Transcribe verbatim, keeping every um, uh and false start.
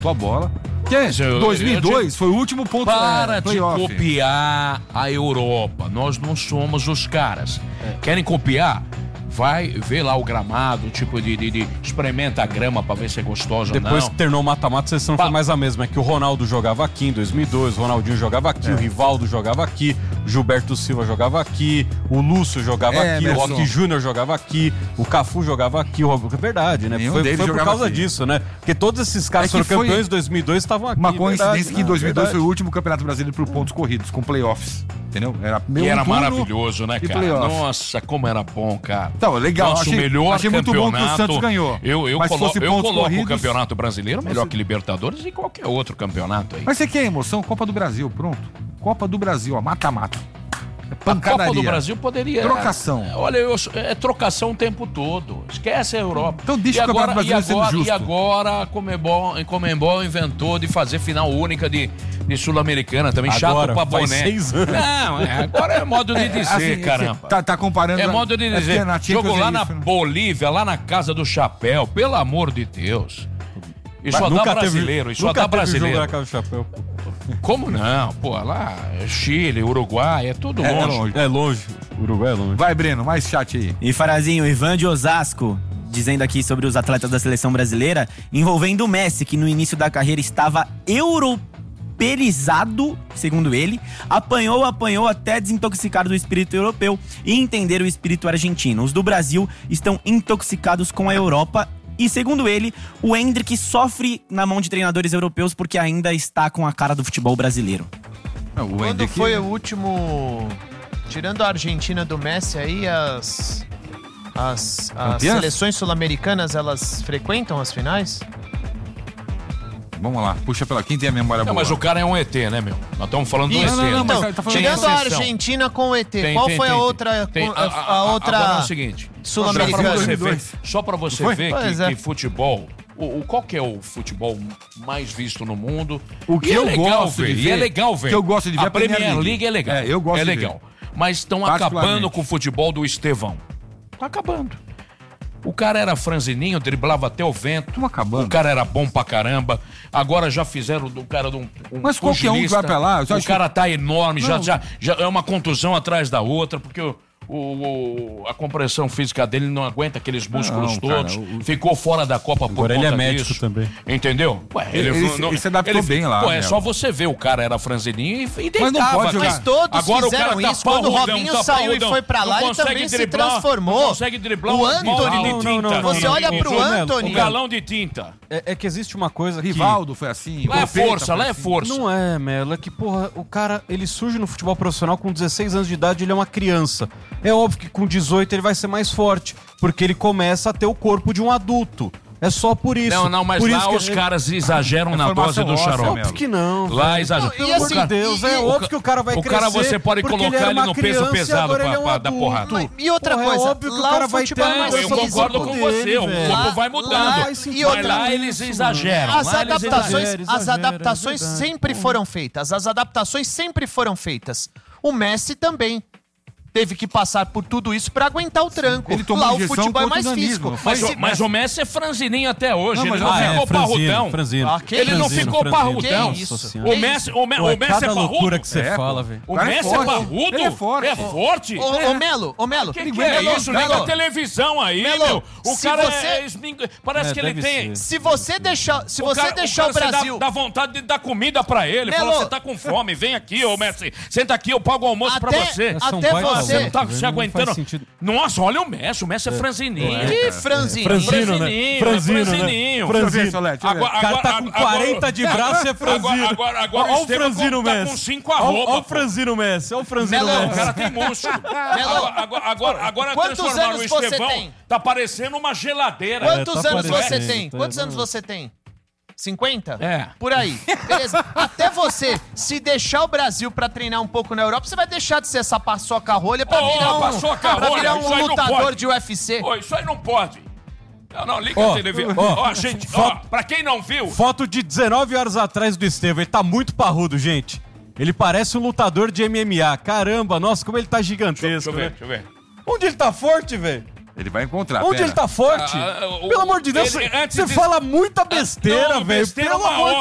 tua bola. Que é, dois mil e dois foi o último ponto. Para é, de copiar a Europa. Nós não somos os caras. É. Querem copiar? Vai ver lá o gramado, tipo de, de, de experimenta a grama pra ver se é gostosa ou não. Depois que terminou o mata-mata, a seleção não foi mais a mesma. É que o Ronaldo jogava aqui em dois mil e dois, o Ronaldinho jogava aqui, é. o Rivaldo jogava aqui, o Gilberto Silva jogava aqui, o Lúcio jogava é, aqui, Emerson. O Roque Júnior jogava aqui, o Cafu jogava aqui, o Roberto... É verdade, né? Nenhum foi foi por causa aqui. disso, né? Porque todos esses caras é que foram campeões em dois mil e dois estavam aqui. Uma coincidência verdade, que em dois mil e dois foi o último Campeonato Brasileiro por pontos corridos, com playoffs. Entendeu? Era e era maravilhoso, né, cara? Nossa, como era bom, cara. Então, legal. Nosso achei, melhor achei muito campeonato. Bom que o Santos ganhou. Eu, eu, colo eu coloco corridos, o Campeonato Brasileiro melhor você... que Libertadores e qualquer outro campeonato aí. Mas você quer emoção? Copa do Brasil, pronto. Copa do Brasil, ó, mata-mata. A Copa do Brasil poderia... Trocação. É, olha, eu, é trocação o tempo todo. Esquece a Europa. Então deixa e o Campeonato agora, Brasileiro e agora, sendo justo. E agora a Comembol, Comembol inventou de fazer final única de, de Sul-Americana também. Agora, chato pra boné. Seis anos. Não, é, agora é modo de dizer, é, assim, caramba. Tá, tá comparando... É modo de dizer. Jogou lá na isso, né? Bolívia, lá na Casa do Chapéu. Pelo amor de Deus. E só dá brasileiro, teve, e só dá brasileiro. Jogo na Casa do Chapéu. Como não? Pô, lá é Chile, Uruguai, é tudo é, longe. É longe. É longe. Uruguai é longe. Vai, Breno, mais chat aí. E Farazinho, Ivan de Osasco, dizendo aqui sobre os atletas da seleção brasileira, envolvendo o Messi, que no início da carreira estava europeizado, segundo ele, apanhou, apanhou até desintoxicar do espírito europeu e entender o espírito argentino. Os do Brasil estão intoxicados com a Europa. E segundo ele, o Endrick sofre na mão de treinadores europeus porque ainda está com a cara do futebol brasileiro. Não, o Quando Endrick... foi o último... Tirando a Argentina do Messi aí, as... As, as seleções sul-americanas, elas frequentam as finais? Vamos lá, puxa pela quem tem a memória não, boa. Mas o cara é um E T, né, meu? Nós estamos falando Isso, do E T. Não, não, então, mas tá tirando a Argentina com o E T, tem, qual tem, foi tem, a outra, tem, a, a, a outra agora é o seguinte, sul-americana? Só pra você Foi? ver Pois que, é. que futebol, o, o, qual que é o futebol mais visto no mundo? O que e eu é legal gosto ver, de e ver, é legal ver. que eu gosto de ver a a Premier Premier League. League é legal. É, eu gosto é de legal. ver. Mas estão acabando com o futebol do Estevão. Tá acabando. O cara era franzininho, driblava até o vento. Estão acabando. O cara era bom pra caramba. Agora já fizeram do cara de um, um Mas qualquer um que vai pra lá... O cara tá enorme, já, Não. já, já é uma contusão atrás da outra, porque o, o, a compressão física dele não aguenta aqueles músculos Não, todos. cara, o- Ficou fora da Copa por Agora conta ele é médico disso. também. Entendeu? Ué, Ele- ele- ele se adaptou bem lá, Pô, é Melo. só você ver, o cara era franzininho e, e deitava. Mas não pode jogar. Mas todos Agora fizeram o cara tá isso, quando o parrudão, Robinho tá saiu parrudão. e foi pra lá, Não ele consegue também se driblar, transformou. Não consegue driblar O um Antony, balde de não, tinta. não, não, Você não, olha não, pro não, não, Antony. Um galão de tinta. É, é que existe uma coisa que... Rivaldo foi assim. Lá é Vampeta força, foi lá é assim. força. Não é, Melo. É que, porra, o cara, ele surge no futebol profissional com dezesseis anos de idade, ele é uma criança. É óbvio que com dezoito ele vai ser mais forte, porque ele começa a ter o corpo de um adulto. É só por isso. Não, não, mas por lá isso que os ele- caras exageram É na dose formação do óssea, xarope. Melo. Óbvio que não. Lá velho. exagera. E Pelo amor assim, de Deus, e- é e- óbvio que o cara vai o crescer. cara você pode porque colocar ele, era ele uma no peso criança e pesado agora pra- ele é um pra dar adulto. porrada. E outra Porra, coisa, é óbvio que o lá cara o vai futebol ter é mais Eu essa concordo visão com dele, você, o velho. corpo vai mudando. Lá- Mas e outra- lá eles isso, exageram. As lá eles adaptações, exageram, as exageram, adaptações é verdade. sempre foram feitas. As adaptações sempre foram feitas. O Messi também teve que passar por tudo isso pra aguentar o tranco. Ele tomou Lá o injeção futebol é contra mais o nanismo, físico. não foi? Mas, o, mas o Messi é franzininho até hoje. Não, ele mas não ah, é, ficou parrudão. franzino. Ah, que Ele não isso? ficou parrudão. Que isso? O Messi, o, Me, Pô, o é Messi é cada parrudo. loucura que você É, fala, pô. velho. O cara é Messi é forte. parrudo? Ele é forte. É forte? Ô, ô, Melo, ô, Melo. O que, que é Melo, isso? Melo. Liga a televisão aí, Melo, meu. O se cara você- é... esminga- Parece É, que ele deve tem... ser. Se você deixar, se O você cara- deixar o, cara, você Brasil... Dá, dá vontade de dar comida pra ele. Melo. Fala, você tá com fome, vem aqui, ô Messi. Senta aqui, eu pago o almoço pra Até- você. Essa é um até baita você- Você não tá velho, se não aguentando. faz sentido. Nossa, olha o Messi. O Messi é franzininho. Que franzinho. Franzino, né? Franzininho, Franzino, é né? franzininho. Deixa eu ver, Franzino. Solete, deixa eu ver. Agora- O cara tá com agora- quarenta de braço e é franzino. Agora, agora, agora Olha o o Esteban franzino tá Messi. com cinco Olha arroba. o franzino Messi. Olha o franzino Melo, O Messi. cara tem músculo. Agora, agora, agora, agora Quantos transformaram o anos você Estevão, tem? tá parecendo uma geladeira. Quantos tá anos você parecendo, tem? tá Quantos anos vendo? você tem? cinquenta? É. Por aí. Beleza. Até você, se deixar o Brasil pra treinar um pouco na Europa, você vai deixar de ser essa paçoca rolha pra Ô, virar um, paçoca pra rolha, virar isso um aí não lutador pode. de U F C. Ô, isso aí não pode. Não, não, liga Ó, a televisão. ó, Ó, gente, ó, foto- pra quem não viu, Foto de dezenove horas atrás do Estevão. Ele tá muito parrudo, gente. Ele parece um lutador de M M A. Caramba, nossa, como ele tá gigantesco, deixa eu ver, né? deixa eu ver. Onde ele tá forte, velho? Ele vai encontrar. Onde pera. ele tá forte? Ah, o- Pelo amor de Deus, ele- você antes você de- fala muita besteira, Não, velho. besteira é Pelo uma amor de